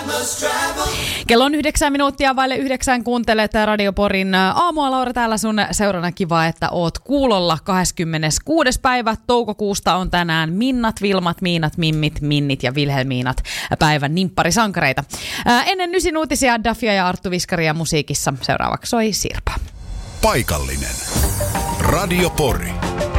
Kello on 9 minuuttia vaille 9. Kuuntelet Radio Porin aamua. Laura täällä sun seurana. Kiva, että oot kuulolla. 26. päivä toukokuusta on tänään Minnat, Vilmat, Miinat, Mimmit, Minnit ja Vilhelmiinat päivän nimpparisankareita. Ennen 9 uutisia Dafia ja Arttu Viskaria musiikissa. Seuraavaksi soi Sirpa. Paikallinen. Radio Pori.